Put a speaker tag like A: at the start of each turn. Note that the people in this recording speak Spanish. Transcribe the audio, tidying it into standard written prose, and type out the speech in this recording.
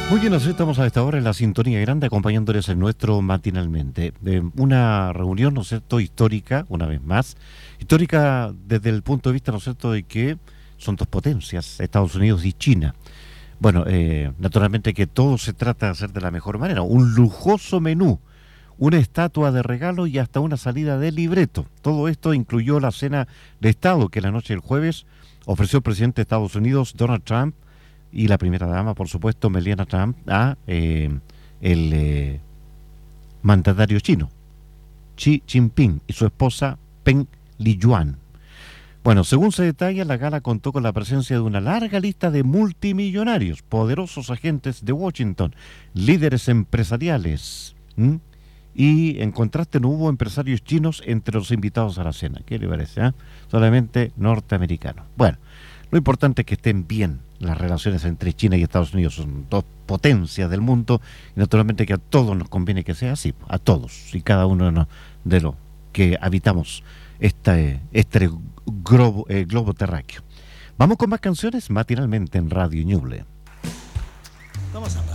A: Muy bien, así estamos a esta hora en la sintonía grande acompañándoles en nuestro matinalmente. Una reunión, ¿no es cierto?, histórica, una vez más. Histórica desde el punto de vista, ¿no es cierto?, de que son dos potencias, Estados Unidos y China. Bueno, naturalmente que todo se trata de hacer de la mejor manera. Un lujoso menú, una estatua de regalo y hasta una salida de libreto. Todo esto incluyó la cena de Estado que la noche del jueves ofreció el presidente de Estados Unidos, Donald Trump, y la primera dama, por supuesto, Melania Trump, a el mandatario chino, Xi Jinping, y su esposa Peng Liyuan. Bueno, según se detalla, la gala contó con la presencia de una larga lista de multimillonarios, poderosos agentes de Washington, líderes empresariales, y en contraste no hubo empresarios chinos entre los invitados a la cena. ¿Qué le parece? Solamente norteamericanos. Bueno, lo importante es que estén bien las relaciones entre China y Estados Unidos. Son dos potencias del mundo y naturalmente que a todos nos conviene que sea así, a todos y cada uno de los que habitamos este globo terráqueo. Vamos con más canciones matinalmente en Radio Ñuble.
B: Vamos a